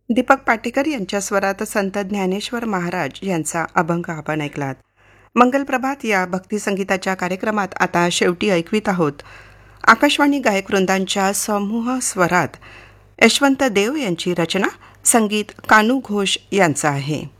दीपक पाटेकर यांच्या स्वरात संत ज्ञानेश्वर महाराज यांचा अभंग आपण ऐकलात. मंगलप्रभात या भक्तिसंगीताच्या कार्यक्रमात आता शेवटी ऐकवीत आहोत आकाशवाणी गायक वृंदांच्या समूह स्वरात यशवंत देव यांची रचना, संगीत कानू घोष यांचं आहे.